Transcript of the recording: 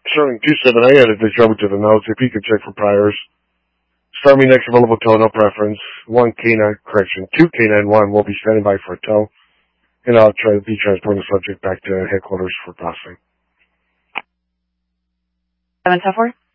Sterling 27, I added this trouble to the notes. If you could check for priors. Start me next available tow, no preference. 2K91 will be standing by for a tow. And I'll try to be transporting the subject back to headquarters for processing. 774?